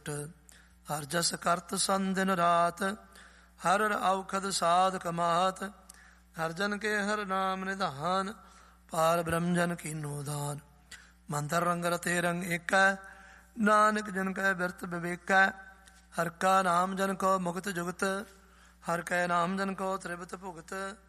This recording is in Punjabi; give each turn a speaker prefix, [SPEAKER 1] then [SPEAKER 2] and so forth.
[SPEAKER 1] ਓਟ। ਹਰ ਜਸ ਕਰਤ ਸੰਨ ਦਿਨ ਰਾਤ, ਹਰ ਹਰ ਔਖਦ ਸਾਧ ਕਮਾਤ। ਹਰ ਜਨ ਕੇ ਹਰ ਨਾਮ ਨਿਧਾਨ, ਪਾਰ ਬ੍ਰਹਮ ਜਨ ਕੀਨੋ ਦਾਨ। ਮੰਤਰ ਰੰਗ ਰਤੇ ਰੰਗ ਏਕੈ, ਨਾਨਕ ਜਨ ਕੈ ਬਿਰਤ ਵਿਵੇਕੈ। ਹਰ ਕਾ ਨਾਮ ਜਨ ਕੋ ਮੁਕਤ ਜੁਗਤ, ਹਰ ਕੈ ਨਾਮ ਜਨ ਕੋ ਤ੍ਰਿਪਤ ਭੁਗਤ।